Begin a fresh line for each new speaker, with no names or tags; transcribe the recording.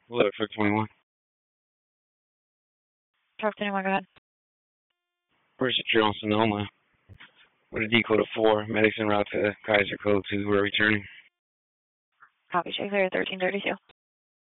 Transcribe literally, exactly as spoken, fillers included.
Hello, for twenty-one.
Talk to anyone, go ahead.
First at Trail Sonoma. With a D code of four. Medics en route to Kaiser code two. We're returning.
Copy, check there, thirteen thirty-two.